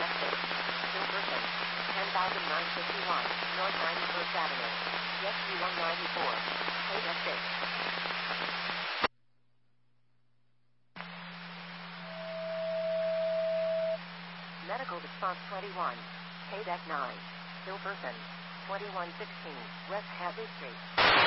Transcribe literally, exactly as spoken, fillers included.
F six, Silverton, ten thousand nine hundred fifty-one, North ninety-first Avenue, Jet G one ninety-four, K F six. Medical Response twenty-one, K D E C nine, Silverton, twenty-one sixteen, West Hadley Street.